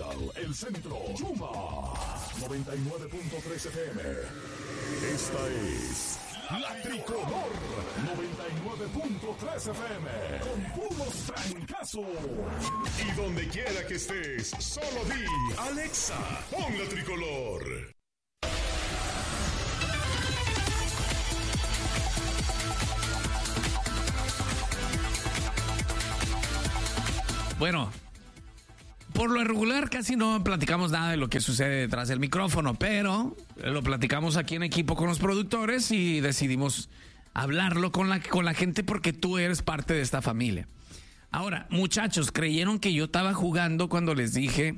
Capital, el centro, Yuma, 99.3 FM. Esta es La Tricolor, 99.3 FM, con puros trancazos. Y donde quiera que estés, solo di, Alexa, pon La Tricolor. Bueno, por lo regular casi no platicamos nada de lo que sucede detrás del micrófono, pero lo platicamos aquí en equipo con los productores y decidimos hablarlo con la gente porque tú eres parte de esta familia. Ahora, muchachos, creyeron que yo estaba jugando cuando les dije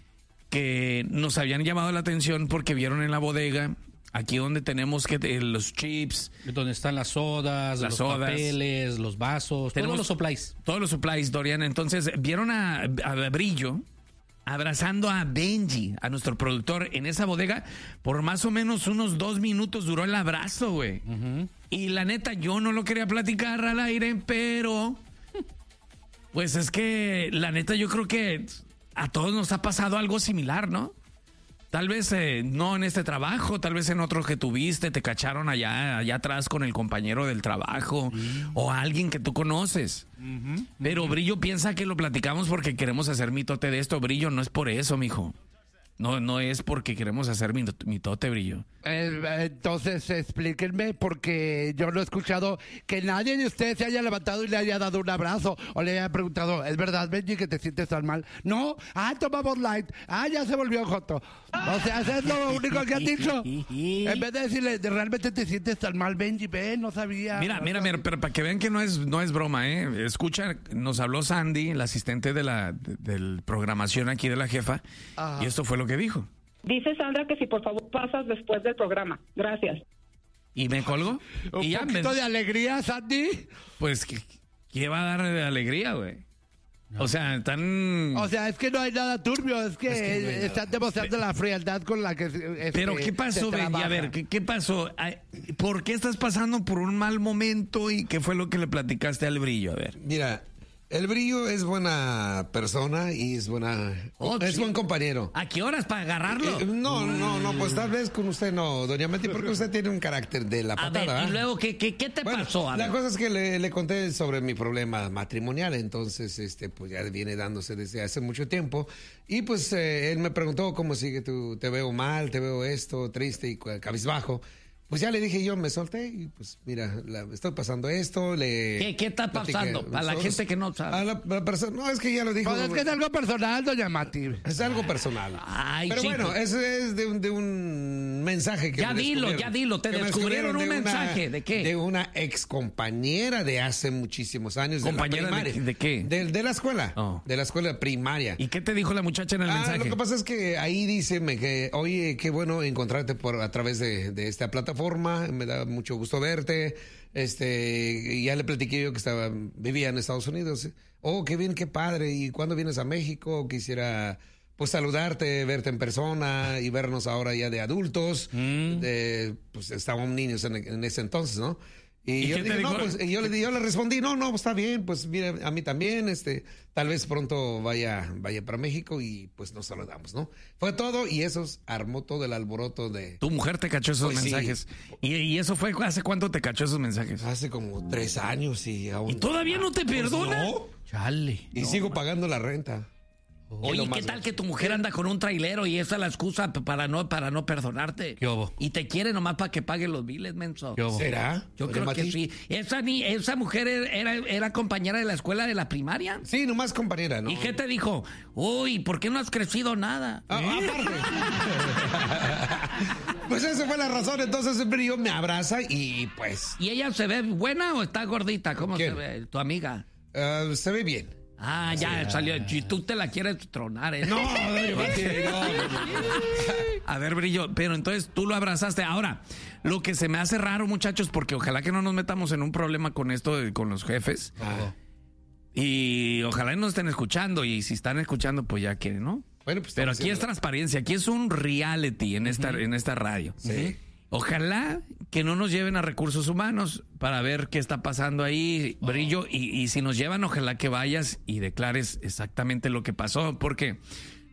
que nos habían llamado la atención porque vieron en la bodega, aquí donde tenemos los chips, donde están las sodas, los papeles, los vasos, todos los supplies. Todos los supplies, Dorian. Entonces, vieron a Brillo abrazando a Benji, a nuestro productor, en esa bodega. Por más o menos unos 2 minutos duró el abrazo, güey. Uh-huh. Y la neta, yo no lo quería platicar al aire, pero pues es que la neta yo creo que a todos nos ha pasado algo similar, ¿no? Tal vez no en este trabajo, tal vez en otro que tuviste, te cacharon allá atrás con el compañero del trabajo o alguien que tú conoces. Pero Brillo piensa que lo platicamos porque queremos hacer mitote de esto. Brillo, no es por eso, mijo. No es porque queremos hacer mitote, Brillo. Entonces explíquenme, porque yo no he escuchado que nadie de ustedes se haya levantado y le haya dado un abrazo o le haya preguntado, ¿es verdad, Benji, que te sientes tan mal? No, tomamos light, ya se volvió joto. O sea, eso es lo único que han dicho. En vez de decirle, ¿realmente te sientes tan mal, Benji? No sabía. Mira, pero para que vean que no es broma, escucha, nos habló Sandy, la asistente de programación aquí de la jefa. Ajá. Y esto fue lo que dijo. Dice Sandra que si por favor pasas después del programa. Gracias. ¿Y me colgo? ¿Un poquito de alegría, Sandy? Pues, ¿qué va a dar de alegría, güey? No. O sea, es que no hay nada turbio, es que están demostrando la frialdad con la que... Pero, ¿qué pasó, Benji? A ver, ¿qué pasó? ¿Por qué estás pasando por un mal momento y qué fue lo que le platicaste al Brillo? A ver. Mira, el Brillo es buena persona y es buen compañero. ¿A qué horas para agarrarlo? No, pues tal vez con usted no, doña Mati, porque usted tiene un carácter de la patada. A ver, y luego, ¿qué te pasó? La cosa es que le conté sobre mi problema matrimonial, entonces, pues ya viene dándose desde hace mucho tiempo, y pues él me preguntó cómo sigue tú, te veo mal, te veo esto, triste y cabizbajo. Pues ya le dije, yo me solté y pues mira, estoy pasando esto. ¿Qué está pasando? A la gente que no sabe. A la persona, no, es que ya lo dijo. Pues es que es algo personal, doña Mati. Es algo personal. Ay, pero chico. Bueno, eso es de un mensaje que ya dilo, te descubrieron un mensaje. ¿De qué? De una ex compañera de hace muchísimos años. ¿Compañera de qué? De la escuela. De la escuela primaria. ¿Y qué te dijo la muchacha en el mensaje? Lo que pasa es que ahí dice que, oye, qué bueno encontrarte a través de esta plataforma. Me da mucho gusto verte. Y ya le platiqué yo que vivía en Estados Unidos. Oh, qué bien, qué padre. ¿Y cuándo vienes a México? Quisiera pues saludarte, verte en persona y vernos ahora ya de adultos. Pues estábamos niños en ese entonces, ¿no? Y yo le dije, no, pues, yo le respondí, no, está bien, pues mira, a mí también, tal vez pronto vaya para México y pues nos saludamos, ¿no? Fue todo y eso armó todo el alboroto de... Tu mujer te cachó esos mensajes. Sí. ¿Y eso fue hace cuánto te cachó esos mensajes? Hace como 3 años y aún... ¿Y todavía no te perdona? No. Chale. Y sigo pagando la renta. Oye, ¿qué tal que tu mujer anda con un trailero y esa es la excusa para no perdonarte? ¿Qué hubo? Y te quiere nomás para que pague los biles, menso. ¿Qué hubo? ¿Será? Yo creo que sí. ¿Esa mujer era compañera de la escuela de la primaria? Sí, nomás compañera, ¿no? ¿Y qué te dijo? Uy, ¿por qué no has crecido nada? Aparte. Pues esa fue la razón. Entonces el Brillo me abraza y pues... ¿Y ella se ve buena o está gordita? ¿Cómo se ve tu amiga? Se ve bien. Ya salió. Y tú te la quieres tronar, ¿eh? No. A ver, Brillo, pero entonces tú lo abrazaste. Ahora, lo que se me hace raro, muchachos, porque ojalá que no nos metamos en un problema con esto, con los jefes. Y ojalá no estén escuchando. Y si están escuchando, pues ya quieren, ¿no? Bueno, pues pero aquí es transparencia. Aquí es un reality en esta radio. Sí. Ojalá que no nos lleven a recursos humanos para ver qué está pasando ahí, Brillo, y si nos llevan, ojalá que vayas y declares exactamente lo que pasó, porque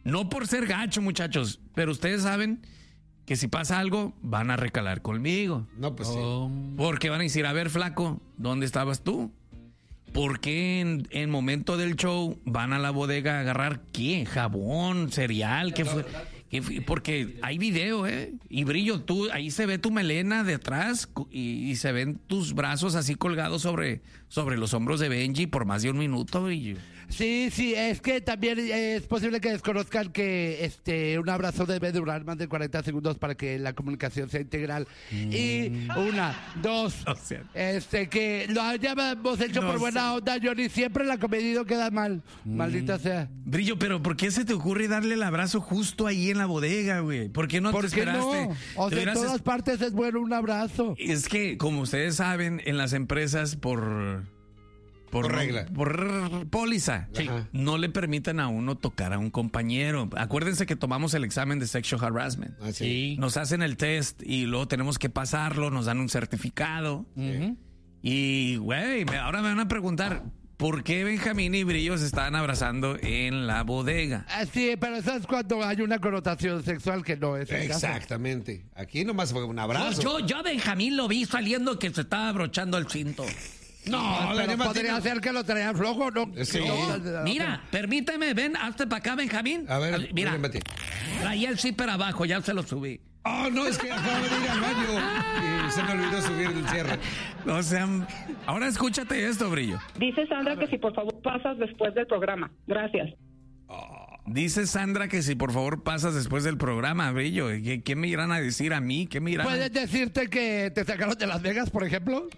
No por ser gacho, muchachos, pero ustedes saben que si pasa algo, van a recalar conmigo. No, pues sí. Porque van a decir, a ver, flaco, ¿dónde estabas tú? ¿Por qué en momento del show van a la bodega a agarrar qué? ¿Jabón? ¿Cereal? ¿Qué fue? Porque hay video, y Brillo, tú, ahí se ve tu melena de atrás y se ven tus brazos así colgados sobre los hombros de Benji por más de un minuto, Brillo. Sí, es que también es posible que desconozcan que un abrazo debe durar más de 40 segundos para que la comunicación sea integral. Y 1, 2, que lo hayamos hecho por buena onda, Johnny. Siempre la comedia queda mal. Maldita sea. Brillo, pero ¿por qué se te ocurre darle el abrazo justo ahí en la bodega, güey? ¿Por qué no te esperaste? No? O sea, en todas partes es bueno un abrazo. Es que, como ustedes saben, en las empresas por regla, por póliza, no le permiten a uno tocar a un compañero. Acuérdense que tomamos el examen de sexual harassment. Sí. Nos hacen el test y luego tenemos que pasarlo, nos dan un certificado. Y, güey, ahora me van a preguntar, ¿por qué Benjamín y Brillo se estaban abrazando en la bodega? Sí, pero eso es cuando hay una connotación sexual que no es el caso. Exactamente. Aquí nomás fue un abrazo. Yo a Benjamín lo vi saliendo que se estaba abrochando el cinto. No, pero podría ser que lo traía flojo, ¿no? Sí. No, mira, permíteme, ven, hazte para acá, Benjamín. A ver, mira, traía el zipper abajo, ya se lo subí. Oh, no, es que acabo de ir al baño y se me olvidó subir el cierre. O sea, ahora escúchate esto, Brillo. Dice Sandra que si por favor pasas después del programa. Gracias. Dice Sandra que si por favor pasas después del programa, Brillo. ¿Qué me irán a decir a mí? ¿Qué me irán ¿Puedes decirte que te sacaron de Las Vegas, por ejemplo?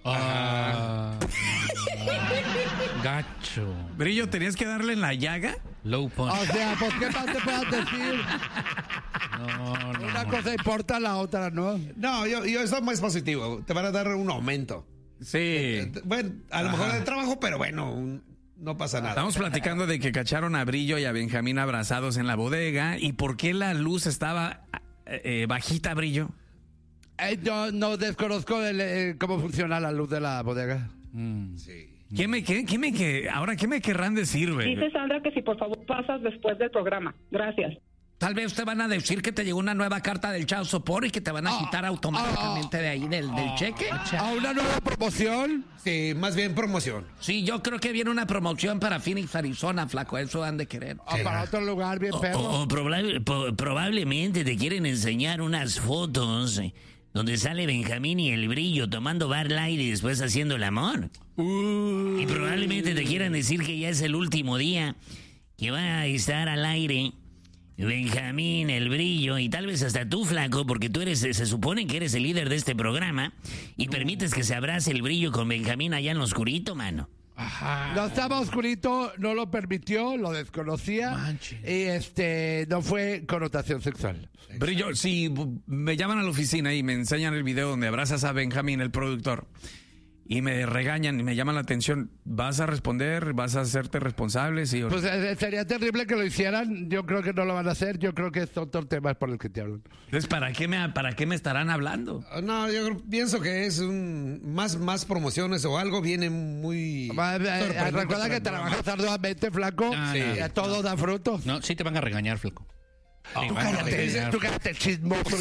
Gacho. Brillo, ¿tenías que darle en la llaga? Low punch. O sea, pues ¿qué más te puedas decir? No. Una cosa importa, la otra no. No, yo estoy más positivo. Te van a dar un aumento. Sí. Bueno, a lo mejor de trabajo, pero bueno, no pasa nada. Estamos platicando de que cacharon a Brillo y a Benjamín abrazados en la bodega. ¿Y por qué la luz estaba bajita, Brillo? Yo no desconozco cómo funciona la luz de la bodega. Sí. ¿Qué me querrán decir, güey? Dice Sandra que si por favor pasas después del programa. Gracias. Tal vez te van a decir que te llegó una nueva carta del Child Support y que te van a quitar automáticamente de ahí del cheque. ¿A una nueva promoción? Sí, más bien promoción. Sí, yo creo que viene una promoción para Phoenix, Arizona, flaco. Eso han de querer. O para otro lugar bien perro. Probablemente te quieren enseñar unas fotos donde sale Benjamín y el Brillo tomando Bud Light y después haciendo el amor. Y probablemente te quieran decir que ya es el último día, que va a estar al aire Benjamín, el Brillo y tal vez hasta tú, flaco, porque se supone que eres el líder de este programa y permites que se abrace el Brillo con Benjamín allá en lo oscurito, mano. Ajá. No estaba oscurito, no lo permitió, lo desconocía. Y no fue connotación sexual. Brillo, si me llaman a la oficina y me enseñan el video donde abrazas a Benjamín, el productor, y me regañan y me llaman la atención, ¿vas a responder? ¿Vas a hacerte responsable? ¿Sí o no? Pues sería terrible que lo hicieran. Yo creo que no lo van a hacer. Yo creo que es otro tema por el que te hablan. Entonces, ¿para qué me estarán hablando? No, yo pienso que es más promociones o algo viene muy... Recuerda que trabajas arduamente, flaco. Todo da frutos. No, sí te van a regañar, flaco. Tú cállate, chismoso.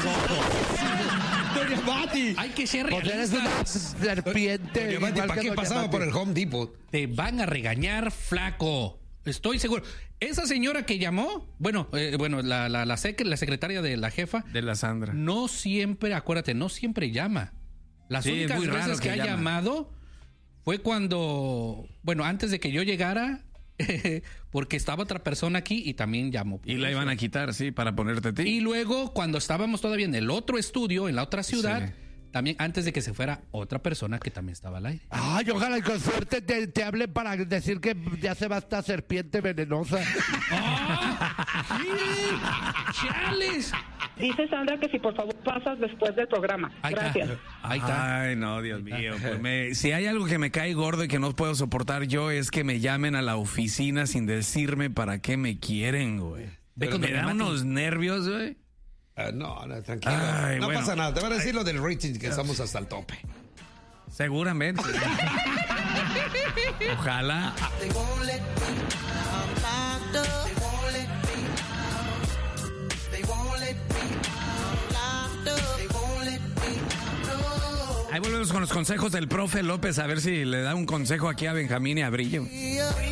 Doña Bati. Hay que ser Pues eres una realistas. serpiente. Doña Bati, igual ¿para que qué Doña pasaba Bati? por el Home Depot? Te van a regañar, flaco. Estoy seguro. Esa señora que llamó, la secretaria de la jefa, De la Sandra. no siempre, acuérdate, no siempre llama. Las Sí, es únicas muy raro veces que ha llama. llamado fue cuando, antes de que yo llegara, porque estaba otra persona aquí y también llamó. Y la iban a quitar, sí, para ponerte a ti. Y luego, cuando estábamos todavía en el otro estudio, en la otra ciudad, Sí. también antes de que se fuera otra persona que también estaba al aire. Ay, ojalá y con suerte te hablen para decir que ya se va esta serpiente venenosa. ¡Chales! Dice Sandra que si por favor pasas después del programa. Ahí está. Gracias. Ahí está. Ay, no, Dios mío. Pues si hay algo que me cae gordo y que no puedo soportar yo es que me llamen a la oficina sin decirme para qué me quieren, güey. Ve con Me Doña da Mati. unos nervios, güey. No, tranquilo. Ay, no bueno. pasa nada. Te van a decir lo del rating que estamos hasta el tope. Seguramente. Ojalá. Ahí volvemos con los consejos del profe López, a ver si le da un consejo aquí a Benjamín y a Brillo.